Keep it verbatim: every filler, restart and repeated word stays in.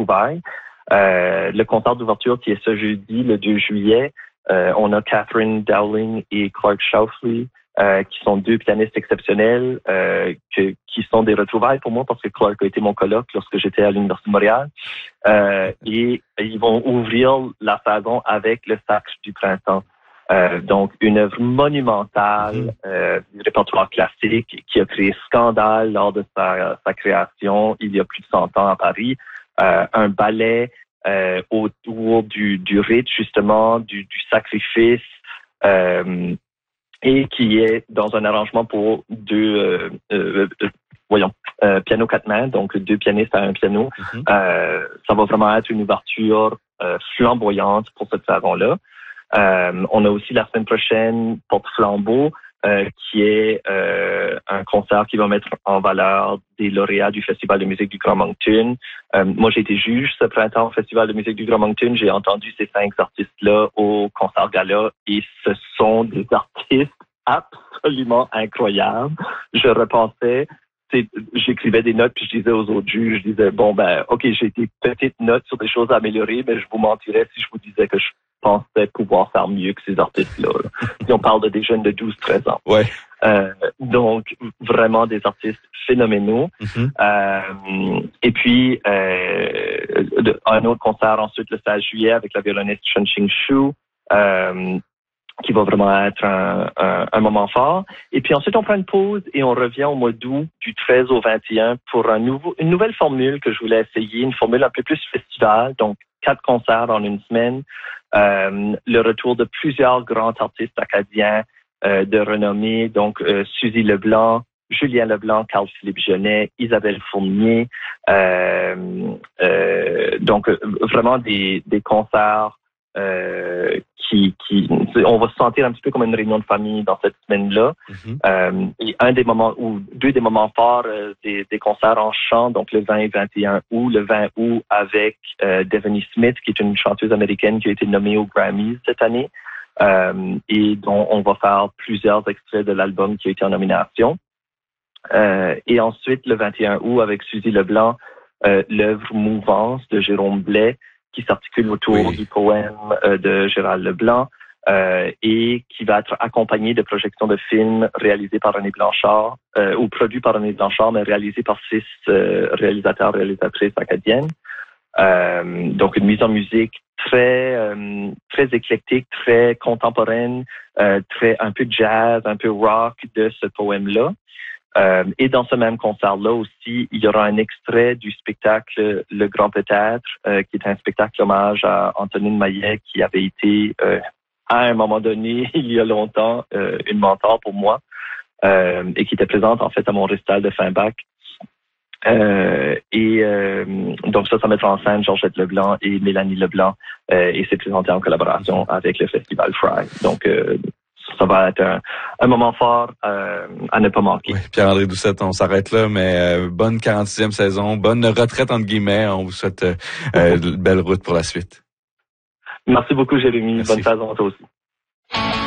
retrouvailles. Euh, le concert d'ouverture qui est ce jeudi, le deux juillet, euh, on a Catherine Dowling et Clark Shoufley, euh, qui sont deux pianistes exceptionnels, euh, que, qui sont des retrouvailles pour moi parce que Clark a été mon coloc lorsque j'étais à l'Université de Montréal. Euh, et ils vont ouvrir la saison avec le Sacre du printemps. Euh, donc, une œuvre monumentale euh, du répertoire classique qui a créé scandale lors de sa, sa création il y a plus de cent ans à Paris. Euh, un ballet euh, autour du, du rite, justement, du, du sacrifice, euh, et qui est dans un arrangement pour deux, euh, euh, euh, voyons, euh, piano quatre mains, donc deux pianistes à un piano. Mm-hmm. Euh, ça va vraiment être une ouverture euh, flamboyante pour cette saison-là. Euh, on a aussi la semaine prochaine Porte-Flambeau, euh, qui est euh, un concert qui va mettre en valeur des lauréats du Festival de musique du Grand Moncton. Euh, moi, j'ai été juge ce printemps au Festival de musique du Grand Moncton. J'ai entendu ces cinq artistes-là au concert gala et ce sont des artistes absolument incroyables. Je repensais, j'écrivais des notes puis je disais aux autres juges, je disais, bon, ben, OK, j'ai des petites notes sur des choses à améliorer, mais je vous mentirais si je vous disais que je pensais pouvoir faire mieux que ces artistes-là. Là. Si on parle de des jeunes de douze treize ans. Ouais. Euh, donc, vraiment des artistes phénoménaux. Mm-hmm. Euh, et puis, euh, un autre concert ensuite le seize juillet avec la violoniste Chun-Ching Shu, euh, qui va vraiment être un, un, un moment fort. Et puis ensuite, on prend une pause et on revient au mois d'août du treize au vingt et un pour un nouveau, une nouvelle formule que je voulais essayer, une formule un peu plus festival, donc quatre concerts en une semaine, euh, le retour de plusieurs grands artistes acadiens euh, de renommée, donc euh, Suzy Leblanc, Julien Leblanc, Carl-Philippe Genet, Isabelle Fournier, euh, euh, donc vraiment des, des concerts Euh, qui, qui, on va se sentir un petit peu comme une réunion de famille dans cette semaine-là. Mm-hmm. Euh, et un des moments ou deux des moments forts euh, des, des concerts en chant, donc le vingt et vingt et un août, le vingt août avec euh, Devaney Smith, qui est une chanteuse américaine qui a été nommée aux Grammys cette année, euh, et dont on va faire plusieurs extraits de l'album qui a été en nomination. Euh, et ensuite, le vingt et un août, avec Suzy Leblanc, euh, l'œuvre Mouvance de Jérôme Blais, qui s'articule autour oui. du poème euh, de Gérald Leblanc euh, et qui va être accompagné de projections de films réalisés par René Blanchard euh, ou produits par René Blanchard, mais réalisés par six euh, réalisateurs et réalisatrices acadiennes. Euh, donc, une mise en musique très euh, très éclectique, très contemporaine, euh, très un peu jazz, un peu rock de ce poème-là. Euh, et dans ce même concert-là aussi, il y aura un extrait du spectacle Le Grand Peut-être, euh, qui est un spectacle hommage à Antonine Maillet, qui avait été, euh, à un moment donné, il y a longtemps, euh, une mentor pour moi, euh, et qui était présente en fait à mon récital de fin bac. Euh, et euh, donc ça, ça mettra en scène Georgette Leblanc et Mélanie Leblanc, euh, et c'est présenté en collaboration avec le Festival Fry. Donc euh, ça va être un, un moment fort euh, à ne pas manquer. Oui, Pierre-André Doucette, on s'arrête là, mais euh, bonne quarante-sixième saison, bonne retraite entre guillemets. On vous souhaite euh, euh, belle route pour la suite. Merci beaucoup, Jérémy. Merci. Bonne saison à toi aussi.